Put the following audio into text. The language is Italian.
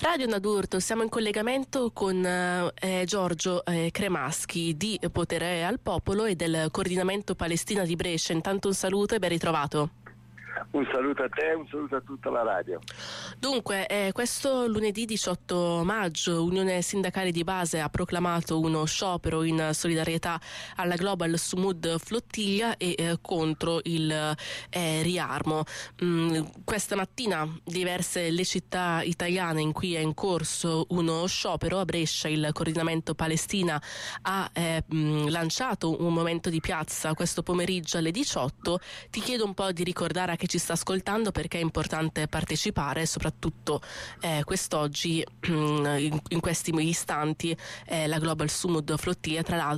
Radio Nadurto, siamo in collegamento con Giorgio Cremaschi di Potere al Popolo e del Coordinamento Palestina di Brescia. Intanto un saluto e ben ritrovato. Un saluto a te e un saluto a tutta la radio. Dunque, questo lunedì 18 maggio Unione Sindacale di Base ha proclamato uno sciopero in solidarietà alla Global Sumud Flottiglia e contro il riarmo. Questa mattina diverse le città italiane in cui è in corso uno sciopero. A Brescia il Coordinamento Palestina ha lanciato un momento di piazza questo pomeriggio alle 18. Ti chiedo un po' di ricordare a chi ci sta ascoltando perché è importante partecipare, soprattutto quest'oggi in questi istanti la Global Sumud Flottiglia tra l'altro